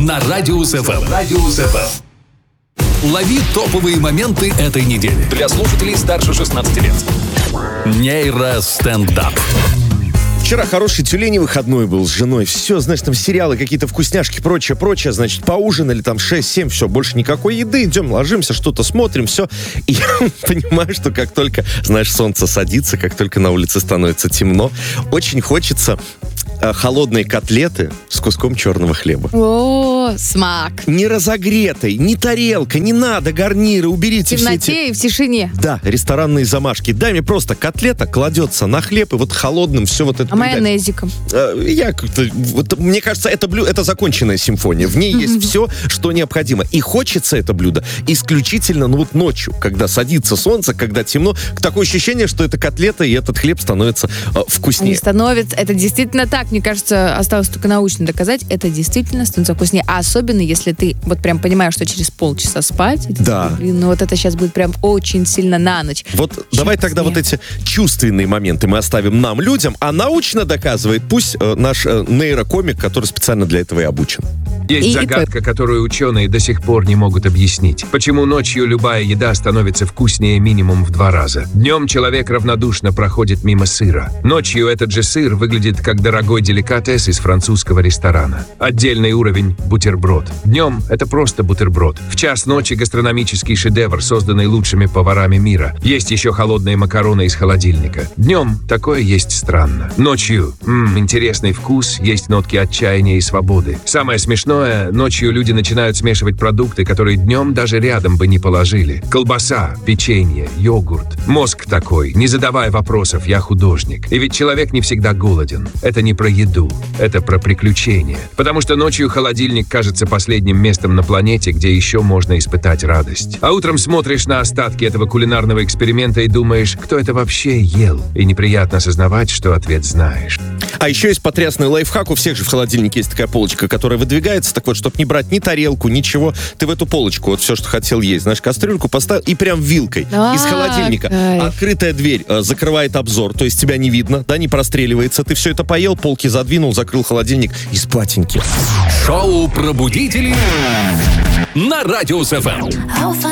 на Радиус ФМ. Лови топовые моменты этой недели. Для слушателей старше 16 лет. Нейростендап. Вчера хороший тюленей выходной был с женой. Все, знаешь, там сериалы, какие-то вкусняшки, прочее. Значит, поужинали там 6-7, все, больше никакой еды. Идем, ложимся, что-то смотрим, все. И я понимаю, что как только, знаешь, солнце садится, как только на улице становится темно, очень хочется холодные котлеты с куском черного хлеба. О, смак. Не разогретой, не тарелка, не надо гарниры, уберите в темноте все эти... и в тишине. Да, ресторанные замашки. Дай мне просто котлета, кладется на хлеб, и вот холодным все вот это... А майонезиком? Я как-то... Вот, мне кажется, это законченная симфония. В ней есть все, что необходимо. И хочется это блюдо исключительно, ночью, когда садится солнце, когда темно. Такое ощущение, что эта котлета и этот хлеб становятся вкуснее. Они становятся... Это действительно так. Мне кажется, осталось только научно доказать. Это действительно становится вкуснее. А особенно, если ты вот прям понимаешь, что через полчаса спать. Да. Вот это сейчас будет прям очень сильно на ночь. Вот давай тогда вот эти чувственные моменты мы оставим нам, людям, а научно доказывает пусть наш нейрокомик, который специально для этого и обучен. Есть загадка, которую ученые до сих пор не могут объяснить. Почему ночью любая еда становится вкуснее минимум в 2 раза? Днем человек равнодушно проходит мимо сыра. Ночью этот же сыр выглядит как дорогой деликатес из французского ресторана. Отдельный уровень – бутерброд. Днем это просто бутерброд. В час ночи гастрономический шедевр, созданный лучшими поварами мира. Есть еще холодные макароны из холодильника. Днем такое есть странно. Ночью интересный вкус, есть нотки отчаяния и свободы. Самое смешное, ночью люди начинают смешивать продукты, которые днем даже рядом бы не положили. Колбаса, печенье, йогурт. Мозг такой, не задавая вопросов, я художник. И ведь человек не всегда голоден. Это не про еду, это про приключения. Потому что ночью холодильник кажется последним местом на планете, где еще можно испытать радость. А утром смотришь на остатки этого кулинарного эксперимента и думаешь, кто это вообще ел? И неприятно осознавать, что ответ знаешь. А еще есть потрясный лайфхак. У всех же в холодильнике есть такая полочка, которая выдвигается. Так вот, чтобы не брать ни тарелку, ничего, ты в эту полочку, вот все, что хотел есть, знаешь, кастрюльку поставил и прям вилкой из холодильника. Открытая дверь закрывает обзор, то есть тебя не видно, да, не простреливается. Ты все это поел, полки задвинул, закрыл холодильник и спатеньки. Шоу «Пробудители» на Радиус ФМ.